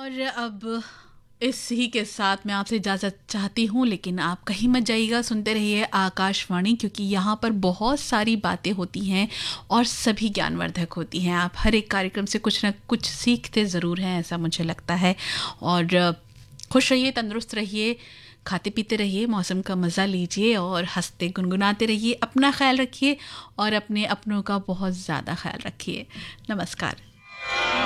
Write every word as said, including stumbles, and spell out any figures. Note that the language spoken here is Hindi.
और अब इसी के साथ मैं आपसे इजाज़त चाहती हूँ, लेकिन आप कहीं मत जाइएगा, सुनते रहिए आकाशवाणी, क्योंकि यहाँ पर बहुत सारी बातें होती हैं और सभी ज्ञानवर्धक होती हैं। आप हर एक कार्यक्रम से कुछ ना कुछ सीखते ज़रूर हैं, ऐसा मुझे लगता है। और खुश रहिए, तंदुरुस्त रहिए, खाते पीते रहिए, मौसम का मज़ा लीजिए और हंसते गुनगुनाते रहिए। अपना ख्याल रखिए और अपने अपनों का बहुत ज़्यादा ख्याल रखिए। नमस्कार।